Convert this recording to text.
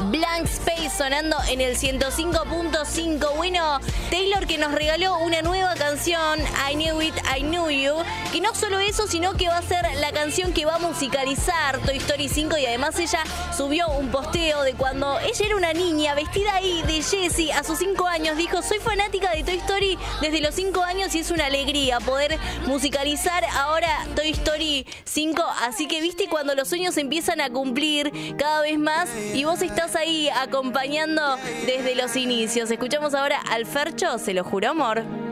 Blank Space sonando en el 105.5. Bueno, Taylor que nos regaló una nueva canción, I Knew It, I Knew You, que no solo eso, sino que va a ser la canción que va a musicalizar Toy Story 5 y además ella subió un posteo de cuando ella era una niña vestida ahí de Jessie a sus 5 años. Dijo, soy fanática de Toy Story desde los 5 años y es una alegría poder musicalizar ahora Toy Story 5. Así que viste cuando los sueños empiezan a cumplir cada vez más y vos estás ahí acompañando desde los inicios. Escuchamos ahora al Fercho, Se lo juro amor.